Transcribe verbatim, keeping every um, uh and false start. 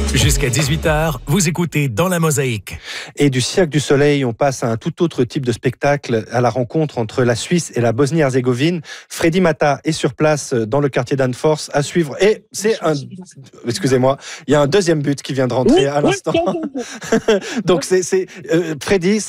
Jusqu'à dix-huit heures, vous écoutez Dans la Mosaïque. Et du Cirque du Soleil, on passe à un tout autre type de spectacle, à la rencontre entre la Suisse et la Bosnie-Herzégovine. Freddy Mata est sur place dans le quartier d'Anfors à suivre. Et c'est un... Excusez-moi, il y a un deuxième but qui vient de rentrer Oui, à l'instant. oui, oui, oui. Donc c'est... c'est euh, Freddy,